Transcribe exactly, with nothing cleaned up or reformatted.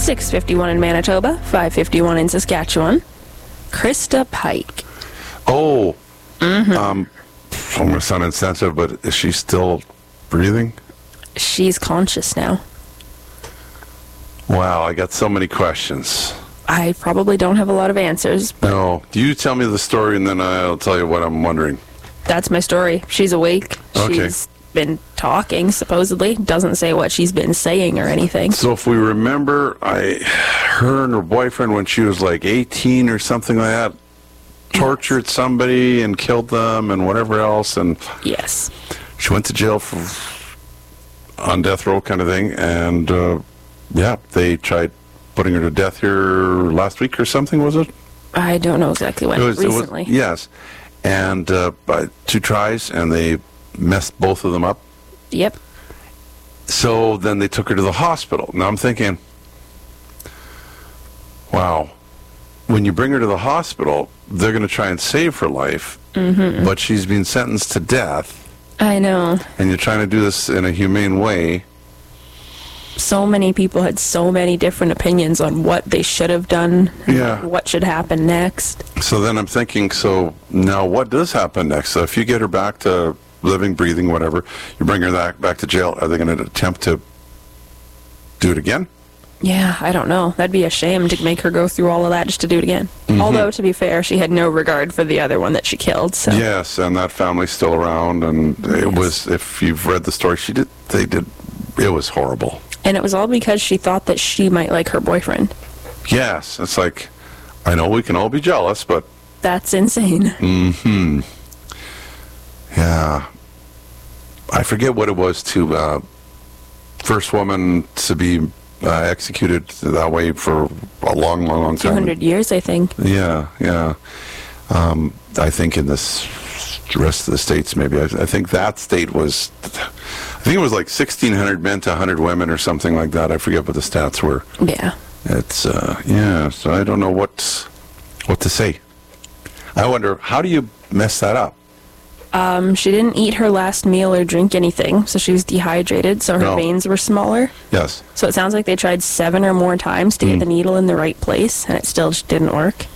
six fifty-one in Manitoba, five fifty-one in Saskatchewan. Krista Pike. Oh, Mm-hmm. um, I'm going to sound insensitive, but is she still breathing? She's conscious now. Wow, I got so many questions. I probably don't have a lot of answers, but No, you tell me the story, and then I'll tell you what I'm wondering. that's my story. She's awake. Okay. She's been talking, supposedly. Doesn't say what she's been saying or anything. So if we remember, I, her and her boyfriend, when she was like eighteen or something like that, tortured somebody and killed them and whatever else, and Yes. she went to jail for on death row kind of thing, and uh, yeah, they tried putting her to death here last week or something, was it? I don't know exactly when. It was, it was- Recently. yes, and uh, by two tries, and they messed both of them up. Yep. So then they took her to the hospital. Now I'm thinking, wow, when you bring her to the hospital, they're going to try and save her life, Mm-hmm. but she's been sentenced to death, I know. and you're trying to do this in a humane way. So many people had so many different opinions on what they should have done, Yeah. what should happen next. So then I'm thinking, so now what does happen next? So if you get her back to living, breathing, whatever, you bring her back, back to jail, are they going to attempt to do it again? Yeah, I don't know. That'd be a shame to make her go through all of that just to do it again. Mm-hmm. Although, to be fair, she had no regard for the other one that she killed, so... Yes, and that family's still around, and it Yes. was, if you've read the story, she did, they did, it was horrible. And it was all because she thought that she might like her boyfriend. Yes, it's like, I know we can all be jealous, but That's insane. mm-hmm. Yeah. I forget what it was to, uh, first woman to be uh, executed that way for a long, long, long two time. hundred years, I think. Yeah, yeah. Um, I think in this rest of the states, maybe. I, I think that state was, I think it was like sixteen hundred men to one hundred women or something like that. I forget what the stats were. Yeah. It's, uh, yeah, so I don't know what, what to say. I wonder, how do you mess that up? Um, she didn't eat her last meal or drink anything, so she was dehydrated, so her No. veins were smaller. Yes. So it sounds like they tried seven or more times to Mm. get the needle in the right place, and it still just didn't work.